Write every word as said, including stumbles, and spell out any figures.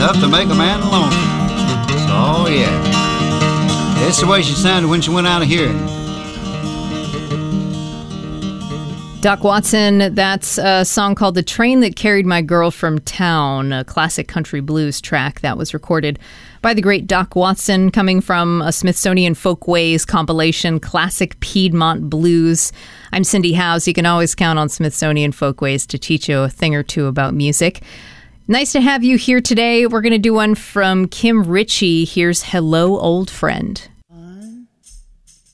enough to make a man lonesome. Oh, yeah. That's the way she sounded when she went out of hearing. Doc Watson, that's a song called The Train That Carried My Girl From Town, a classic country blues track that was recorded by the great Doc Watson, coming from a Smithsonian Folkways compilation, Classic Piedmont Blues. I'm Cindy Howes. You can always count on Smithsonian Folkways to teach you a thing or two about music. Nice to have you here today. We're going to do one from Kim Ritchie. Here's Hello, Old Friend.